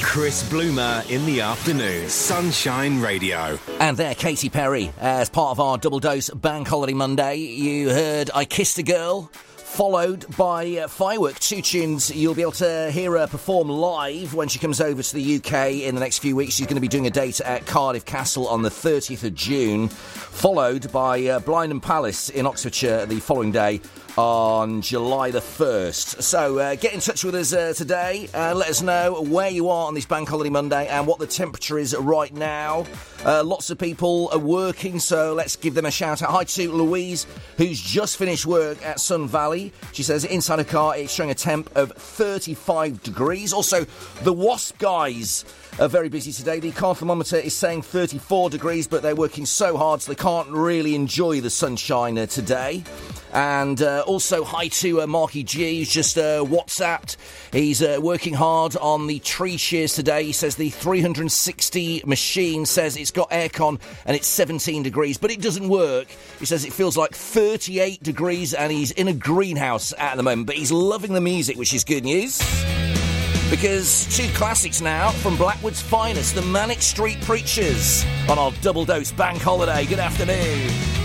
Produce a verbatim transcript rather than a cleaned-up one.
Chris Bloomer in the afternoon. Sunshine Radio. And there, Katy Perry, as part of our Double Dose Bank Holiday Monday. You heard I Kissed a Girl, followed by uh, Firework. Two tunes you'll be able to hear her perform live when she comes over to the U K in the next few weeks. She's going to be doing a date at Cardiff Castle on the thirtieth of June, followed by uh, Blyndon Palace in Oxfordshire the following day on July the first. So uh, get in touch with us uh, today and let us know where you are on this Bank Holiday Monday and what the temperature is right now. Uh, lots of people are working, so let's give them a shout out. Hi to Louise, who's just finished work at Sun Valley. She says inside her car it's showing a temp of thirty-five degrees. Also, the Wasp guys are very busy today. The car thermometer is saying thirty-four degrees, but they're working so hard so they can't really enjoy the sunshine uh, today. And uh, also hi to uh, Marky G, who's just uh, WhatsApped. He's uh, working hard on the tree shears today. He says the three hundred sixty machine says it's got aircon and it's seventeen degrees, but it doesn't work. He says it feels like thirty-eight degrees and he's in a greenhouse at the moment, but he's loving the music, which is good news. Because two classics now from Blackwood's finest, the Manic Street Preachers, on our Double Dose Bank Holiday. Good afternoon.